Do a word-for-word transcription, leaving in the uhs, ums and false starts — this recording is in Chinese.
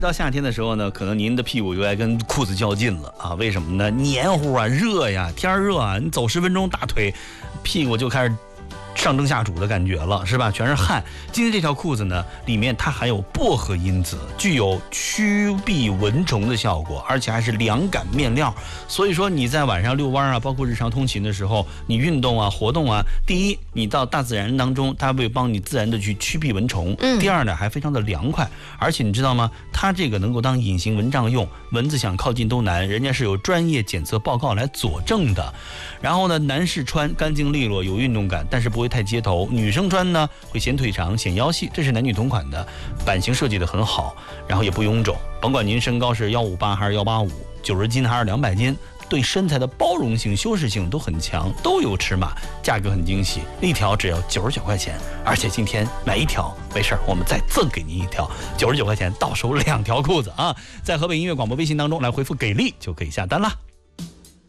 到夏天的时候呢，可能您的屁股就该跟裤子较劲了啊？为什么呢？黏糊啊，热呀，天热啊，你走十分钟，大腿、屁股就开始上蒸下煮的感觉了，是吧？全是汗。今天这条裤子呢，里面它含有薄荷因子，具有驱避蚊虫的效果，而且还是凉感面料。所以说你在晚上遛弯啊，包括日常通勤的时候，你运动啊、活动啊，第一，你到大自然当中，它会帮你自然的去驱避蚊虫。嗯。第二呢，还非常的凉快，而且你知道吗？它这个能够当隐形蚊帐用，蚊子想靠近都难，人家是有专业检测报告来佐证的。然后呢，男士穿干净利落，有运动感，但是不会太街头。女生穿呢会显腿长显腰细，这是男女同款的，版型设计的很好，然后也不臃肿。甭管您身高是幺五八还是幺八五，九十斤还是两百斤，对身材的包容性、修饰性都很强，都有尺码，价格很惊喜，一条只要九十九块钱，而且今天买一条没事，我们再赠给您一条，九十九块钱到手两条裤子啊！在河北音乐广播微信当中来回复给力就可以下单啦。